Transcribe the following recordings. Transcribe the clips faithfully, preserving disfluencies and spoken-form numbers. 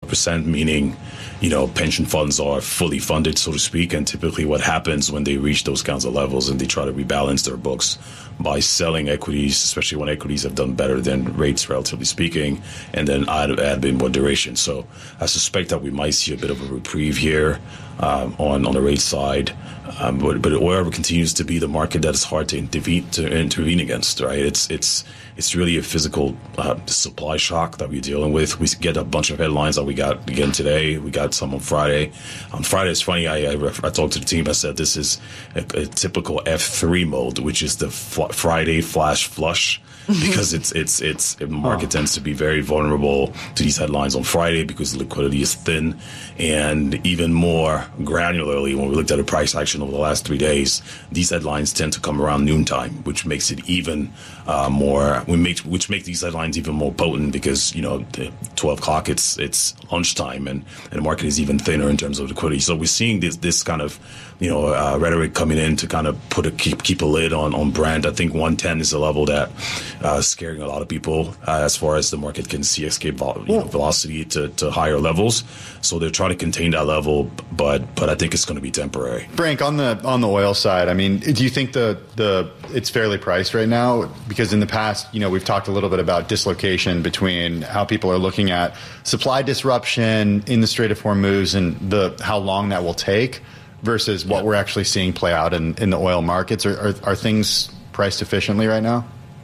percent, meaning, you know, pension funds are fully funded, so to speak. And typically what happens when they reach those kinds of levels and they try to rebalance their books by selling equities, especially when equities have done better than rates, relatively speaking, and then add, add a bit more duration. So I suspect that we might see a bit of a reprieve here um, on, on the rate side. Um, but, but oil continues to be the market that is hard to intervene, to intervene against, right? It's it's it's really a physical uh, supply shock that we're dealing with. We get a bunch of headlines that we got again today. We got some on Friday. On Friday, it's funny, I, I, I talked to the team. I said this is a, a typical F three mode, which is the fl- Friday flash flush. Because it's it's it's the market oh. tends to be very vulnerable to these headlines on Friday because the liquidity is thin, and even more granularly when we looked at a price action over the last three days, these headlines tend to come around noontime, which makes it even uh, more. We make which make these headlines even more potent because you know twelve o'clock it's it's lunchtime and, and the market is even thinner in terms of liquidity. So we're seeing this this kind of you know uh, rhetoric coming in to kind of put a keep keep a lid on on Brent. I think one ten is a level that. Uh, scaring a lot of people uh, as far as the market can see escape vol- you know, velocity to, to higher levels. So they're trying to contain that level, but but I think it's going to be temporary. Frank, on the on the oil side, I mean, do you think the the it's fairly priced right now? Because in the past, you know, we've talked a little bit about dislocation between how people are looking at supply disruption in the Strait of Hormuz and the how long that will take versus what yeah. we're actually seeing play out in, in the oil markets. Are, are are things priced efficiently right now?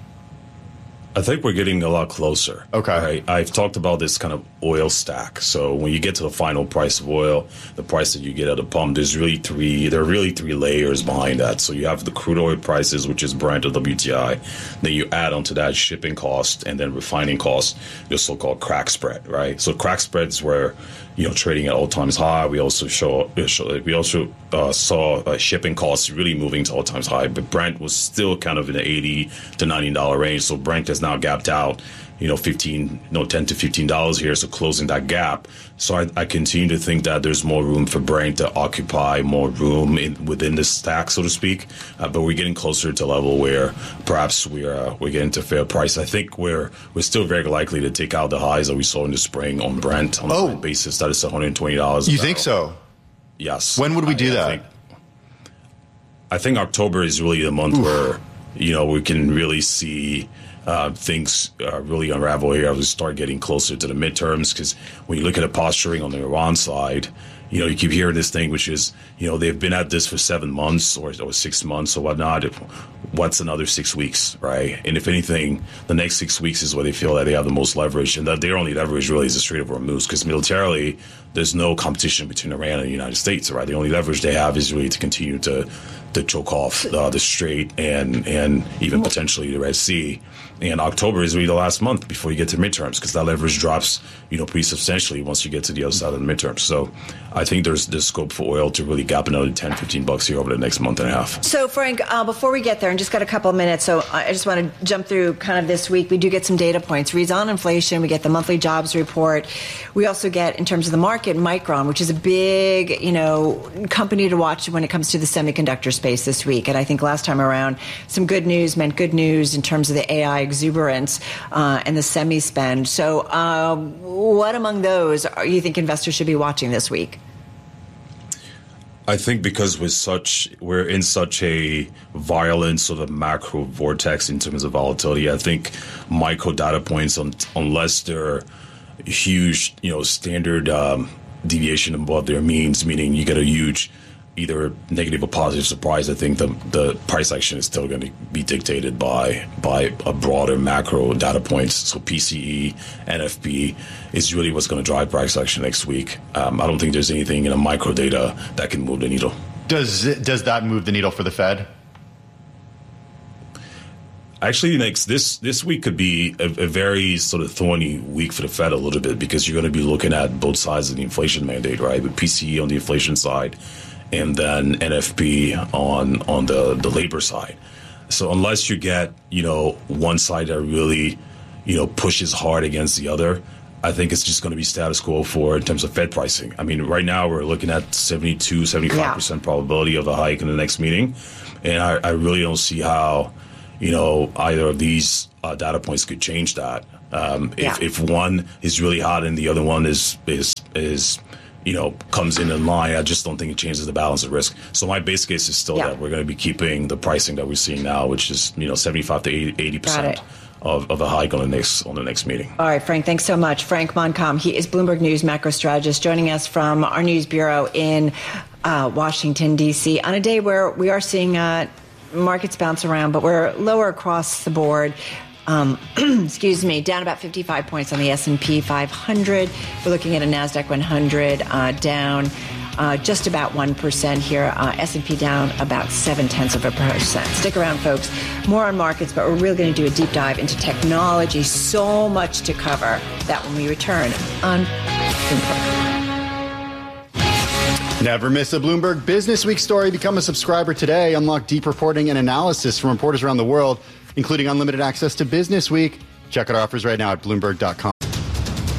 I think we're getting a lot closer. Okay. Right? I've talked about this kind of oil stack. So when you get to the final price of oil, the price that you get at the pump, there's really three, there are really three layers behind that. So you have the crude oil prices, which is Brent or W T I. Then you add onto that shipping cost and then refining cost, the so-called crack spread, right? So crack spreads were, you know, trading at all times high. We also show, we also uh, saw uh, shipping costs really moving to all times high, but Brent was still kind of in the eighty to ninety dollars range. So Brent has now gapped out, you know, fifteen, no, ten to fifteen dollars here. So closing that gap. So I, I continue to think that there's more room for Brent to occupy more room in, within the stack, so to speak. Uh, but we're getting closer to a level where perhaps we're uh, we're getting to fair price. I think we're we're still very likely to take out the highs that we saw in the spring on Brent on oh. a basis. That is one hundred twenty dollars. You think so? Yes. When would we do I, that? I think, I think October is really the month Oof. where, you know, we can really see uh, things uh, really unravel here as we start getting closer to the midterms. Because when you look at the posturing on the Iran side, you know, you keep hearing this thing, which is, you know, they've been at this for seven months or, or six months or whatnot. What's another six weeks, right? And if anything, the next six weeks is where they feel that they have the most leverage, and that their only leverage really is the Strait of Hormuz, because militarily, there's no competition between Iran and the United States, right? The only leverage they have is really to continue to to choke off uh, the Strait and and even potentially the Red Sea. And October is really the last month before you get to midterms, because that leverage drops, you know, pretty substantially once you get to the other side of the midterms. So I think there's there's scope for oil to really gap another ten, fifteen bucks here over the next month and a half. So Frank, uh, before we get there, and just got a couple of minutes, so I just want to jump through kind of this week. We do get some data points. Reads on inflation. We get the monthly jobs report. We also get, in terms of the market, Micron, which is a big, you know, company to watch when it comes to the semiconductor space this week. And I think last time around, some good news meant good news in terms of the A I exuberance uh, and the semi spend. So uh, what among those are you think investors should be watching this week? I think because we're such we're in such a violent sort of macro vortex in terms of volatility, I think micro data points, on, unless they're huge, you know, standard um, deviation above their means, meaning you get a huge either negative or positive surprise, I think the the price action is still going to be dictated by by a broader macro data points. So P C E, N F P is really what's going to drive price action next week. Um, I don't think there's anything in a micro data that can move the needle. Does it, does that move the needle for the Fed? Actually, next this this week could be a, a very sort of thorny week for the Fed a little bit, because you're going to be looking at both sides of the inflation mandate, right? With P C E on the inflation side, and then N F P on on the, the labor side. So unless you get, you know, one side that really, you know, pushes hard against the other, I think it's just going to be status quo for in terms of Fed pricing. I mean, right now we're looking at seventy-two, seventy-five percent yeah. probability of a hike in the next meeting. And I, I really don't see how, you know, either of these uh, data points could change that. Um, if, Yeah. if one is really hot and the other one is is is you know comes in in line, I just don't think it changes the balance of risk. So my base case is still Yeah. that we're going to be keeping the pricing that we're seeing now, which is you know seventy-five to eighty percent of, of a hike on the next on the next meeting. All right, Frank, thanks so much. Frank Moncom, he is Bloomberg News macro strategist, joining us from our news bureau in uh, Washington, D C, on a day where we are seeing uh, markets bounce around, but we're lower across the board. Um, excuse me, down about fifty-five points on the S and P five hundred. We're looking at a NASDAQ one hundred uh, down uh, just about one percent here. Uh, S and P down about seven-tenths of a percent. Stick around, folks. More on markets, but we're really going to do a deep dive into technology. So much to cover. That when we return on Bloomberg. Never miss a Bloomberg Business Week story. Become a subscriber today. Unlock deep reporting and analysis from reporters around the world, including unlimited access to Business Week. Check out our offers right now at Bloomberg dot com.